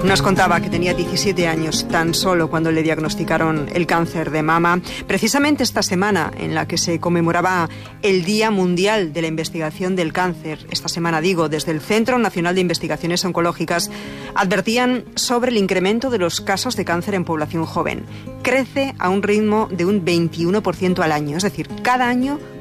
Nos contaba que tenía 17 años tan solo cuando le diagnosticaron el cáncer de mama. Precisamente esta semana en la que se conmemoraba el Día Mundial de la Investigación del Cáncer, esta semana digo, desde el Centro Nacional de Investigaciones Oncológicas, advertían sobre el incremento de los casos de cáncer en población joven. Crece a un ritmo de un 21% al año, es decir, cada año